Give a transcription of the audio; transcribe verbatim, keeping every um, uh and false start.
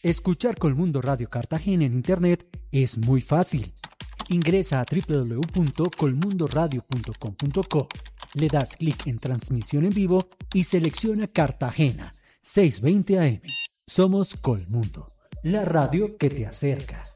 Escuchar Colmundo Radio Cartagena en Internet es muy fácil. Ingresa a doble u doble u doble u punto colmundo radio punto com punto co, le das clic en transmisión en vivo y selecciona Cartagena, seiscientos veinte A M. Somos Colmundo, la radio que te acerca.